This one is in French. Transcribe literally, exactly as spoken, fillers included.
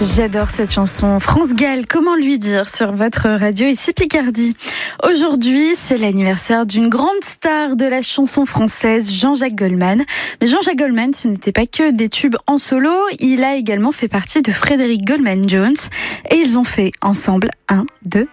J'adore cette chanson. France Gall, comment lui dire sur votre radio ici Picardie. Aujourd'hui, c'est l'anniversaire d'une grande star de la chanson française, Jean-Jacques Goldman. Mais Jean-Jacques Goldman, ce n'était pas que des tubes en solo, il a également fait partie de Frédéric Goldman Jones et ils ont fait ensemble un, deux,